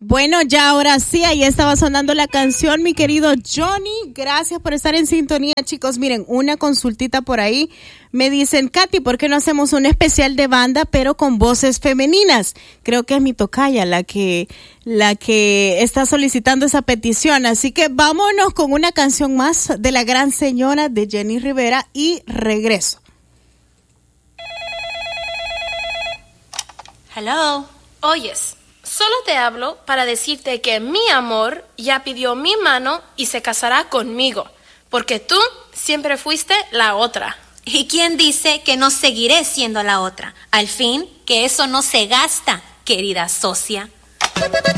Bueno, ya ahora sí, ahí estaba sonando la canción, mi querido Johnny. Gracias por estar en sintonía, chicos. Miren, una consultita por ahí. Me dicen, Katy, ¿por qué no hacemos un especial de banda, pero con voces femeninas? Creo que es mi tocaya la que está solicitando esa petición. Así que vámonos con una canción más de la gran señora de Jenny Rivera y regreso. Hello. Oyes. Solo te hablo para decirte que mi amor ya pidió mi mano y se casará conmigo, porque tú siempre fuiste la otra. ¿Y quién dice que no seguiré siendo la otra? Al fin, que eso no se gasta, querida socia.